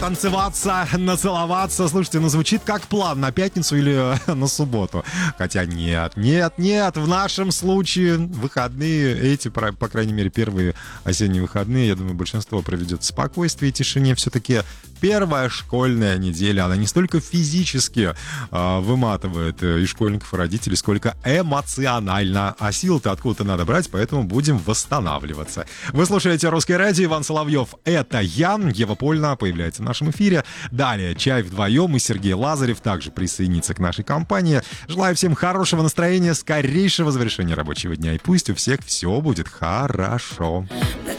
Натанцеваться, нацеловаться. Слушайте, ну звучит как план на пятницу или на субботу. Хотя нет, в нашем случае выходные, эти, по крайней мере, первые осенние выходные, я думаю, большинство проведет в спокойствии и тишине. Все-таки первая школьная неделя, она не столько физически выматывает и школьников, и родителей, сколько эмоционально. А сил-то откуда-то надо брать, поэтому будем восстанавливаться. Вы слушаете «Русское радио», Иван Соловьев, это я, Ева Польна появляется в нашем эфире. Далее «Чай вдвоем» и Сергей Лазарев также присоединится к нашей компании. Желаю всем хорошего настроения, скорейшего завершения рабочего дня, и пусть у всех все будет хорошо.